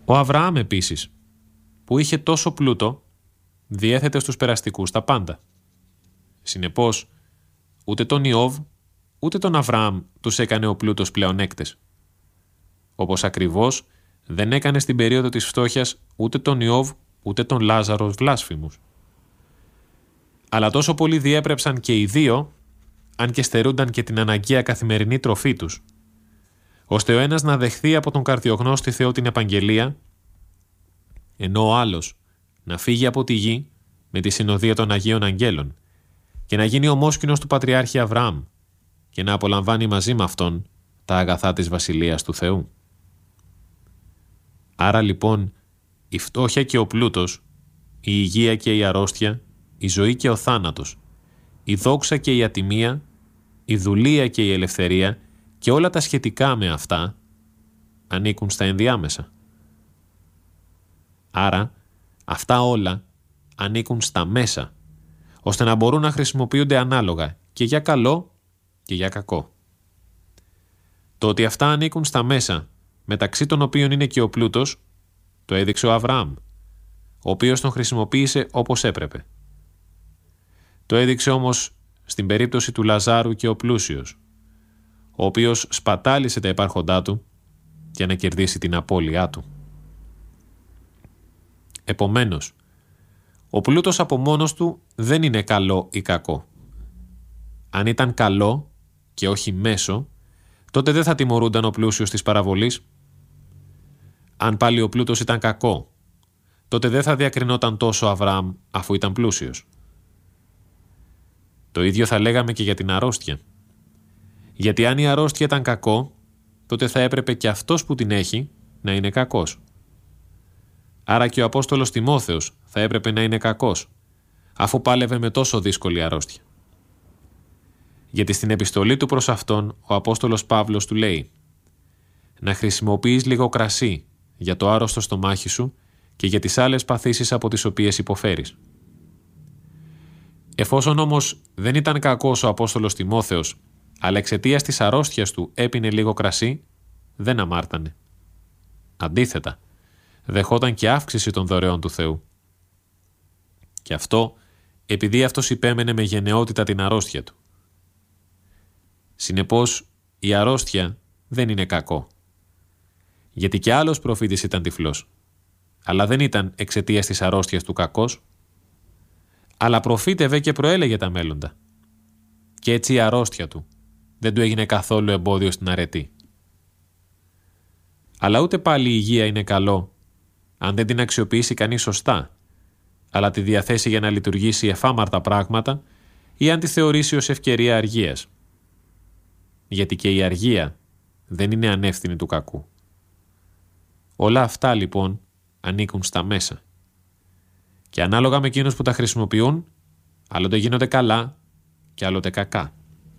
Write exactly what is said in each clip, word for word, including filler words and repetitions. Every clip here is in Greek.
Ο Αβραάμ επίσης, που είχε τόσο πλούτο, διέθετε στους περαστικούς τα πάντα. Συνεπώς, ούτε τον Ιώβ, ούτε τον Αβραάμ τους έκανε ο πλούτος πλεονέκτες. Όπως ακριβώς δεν έκανε στην περίοδο της φτώχειας ούτε τον Ιώβ, ούτε τον Λάζαρο βλάσφημους. Αλλά τόσο πολύ διέπρεψαν και οι δύο, αν και στερούνταν και την αναγκαία καθημερινή τροφή τους, ώστε ο ένας να δεχθεί από τον καρδιογνώστη Θεό την επαγγελία, ενώ ο άλλος να φύγει από τη γη με τη συνοδεία των Αγίων Αγγέλων και να γίνει ομόσκηνος του Πατριάρχη Αβραάμ και να απολαμβάνει μαζί με αυτόν τα αγαθά της Βασιλείας του Θεού. Άρα λοιπόν η φτώχεια και ο πλούτος, η υγεία και η αρρώστια, η ζωή και ο θάνατος, η δόξα και η ατιμία, η δουλεία και η ελευθερία και όλα τα σχετικά με αυτά ανήκουν στα ενδιάμεσα. Άρα αυτά όλα ανήκουν στα μέσα, ώστε να μπορούν να χρησιμοποιούνται ανάλογα και για καλό και για κακό. Το ότι αυτά ανήκουν στα μέσα, μεταξύ των οποίων είναι και ο πλούτος, το έδειξε ο Αβραάμ, ο οποίος τον χρησιμοποίησε όπως έπρεπε. Το έδειξε όμως στην περίπτωση του Λαζάρου και ο πλούσιος, ο οποίος σπατάλησε τα υπάρχοντά του για να κερδίσει την απώλειά του. Επομένως, ο πλούτος από μόνος του δεν είναι καλό ή κακό. Αν ήταν καλό και όχι μέσο, τότε δεν θα τιμωρούνταν ο πλούσιος της παραβολής. Αν πάλι ο πλούτος ήταν κακό, τότε δεν θα διακρινόταν τόσο ο Αβραάμ αφού ήταν πλούσιος. Το ίδιο θα λέγαμε και για την αρρώστια. Γιατί αν η αρρώστια ήταν κακό, τότε θα έπρεπε και αυτός που την έχει να είναι κακός. Άρα και ο Απόστολος Τιμόθεος θα έπρεπε να είναι κακός, αφού πάλευε με τόσο δύσκολη αρρώστια. Γιατί στην επιστολή του προς αυτόν ο Απόστολος Παύλος του λέει «Να χρησιμοποιείς λίγο κρασί για το άρρωστο στομάχι σου και για τις άλλες παθήσεις από τις οποίες υποφέρεις». Εφόσον όμως δεν ήταν κακός ο Απόστολος Τιμόθεος, αλλά εξαιτίας της αρρώστιας του έπινε λίγο κρασί, δεν αμάρτανε. Αντίθετα, δεχόταν και αύξηση των δωρεών του Θεού. Και αυτό επειδή αυτός υπέμενε με γενναιότητα την αρρώστια του. Συνεπώς, η αρρώστια δεν είναι κακό. Γιατί και άλλος προφήτης ήταν τυφλός, αλλά δεν ήταν εξαιτίας της αρρώστιας του κακός, αλλά προφήτευε και προέλεγε τα μέλλοντα. Και έτσι η αρρώστια του δεν του έγινε καθόλου εμπόδιο στην αρετή. Αλλά ούτε πάλι η υγεία είναι καλό αν δεν την αξιοποιήσει κανείς σωστά, αλλά τη διαθέσει για να λειτουργήσει εφάμαρτα πράγματα ή αν τη θεωρήσει ως ευκαιρία αργίας. Γιατί και η αργία δεν είναι ανεύθυνη του κακού. Όλα αυτά λοιπόν ανήκουν στα μέσα. Και ανάλογα με εκείνους που τα χρησιμοποιούν, άλλοτε γίνονται καλά και άλλοτε κακά.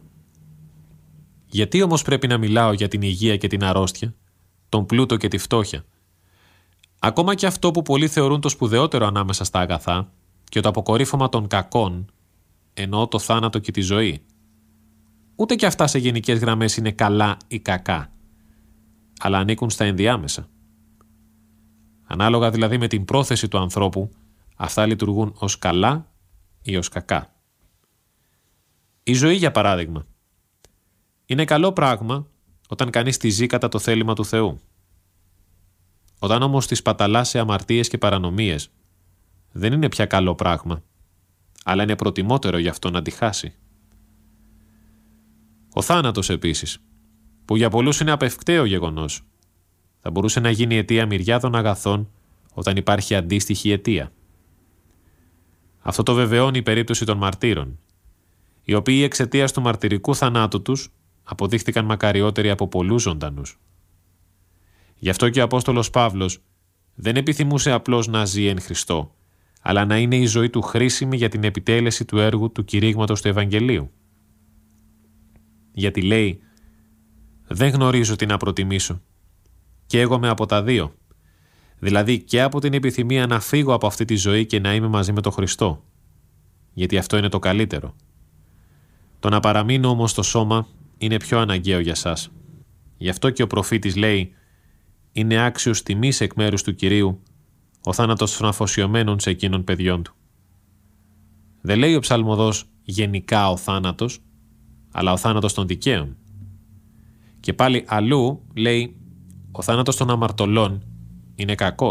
Γιατί όμως πρέπει να μιλάω για την υγεία και την αρρώστια, τον πλούτο και τη φτώχεια? Ακόμα και αυτό που πολλοί θεωρούν το σπουδαιότερο ανάμεσα στα αγαθά και το αποκορύφωμα των κακών, εννοώ το θάνατο και τη ζωή, ούτε και αυτά σε γενικές γραμμές είναι καλά ή κακά, αλλά ανήκουν στα ενδιάμεσα. Ανάλογα δηλαδή με την πρόθεση του ανθρώπου, αυτά λειτουργούν ως καλά ή ως κακά. Η ζωή, για παράδειγμα, είναι καλό πράγμα όταν κανείς τη ζει κατά το θέλημα του Θεού. Όταν όμως τη σπαταλά σε αμαρτίες και παρανομίες, δεν είναι πια καλό πράγμα, αλλά είναι προτιμότερο γι' αυτό να τη χάσει. Ο θάνατος επίσης, που για πολλούς είναι απευκταίο γεγονός, θα μπορούσε να γίνει αιτία μυριάδων αγαθών όταν υπάρχει αντίστοιχη αιτία. Αυτό το βεβαιώνει η περίπτωση των μαρτύρων, οι οποίοι εξαιτίας του μαρτυρικού θανάτου τους αποδείχθηκαν μακαριότεροι από πολλούς ζωντανούς. Γι' αυτό και ο Απόστολος Παύλος δεν επιθυμούσε απλώς να ζει εν Χριστώ, αλλά να είναι η ζωή του χρήσιμη για την επιτέλεση του έργου του κηρύγματος του Ευαγγελίου. Γιατί λέει «Δεν γνωρίζω τι να προτιμήσω. Και εγώ με από τα δύο. Δηλαδή και από την επιθυμία να φύγω από αυτή τη ζωή και να είμαι μαζί με τον Χριστό. Γιατί αυτό είναι το καλύτερο. Το να παραμείνω όμως στο σώμα είναι πιο αναγκαίο για σας. Γι' αυτό και ο προφήτης λέει είναι άξιος τιμής εκ μέρους του Κυρίου ο θάνατος των αφοσιωμένων σε εκείνων παιδιών του. Δεν λέει ο ψαλμοδός γενικά ο θάνατος, αλλά ο θάνατος των δικαίων. Και πάλι αλλού λέει ο θάνατος των αμαρτωλών είναι κακός.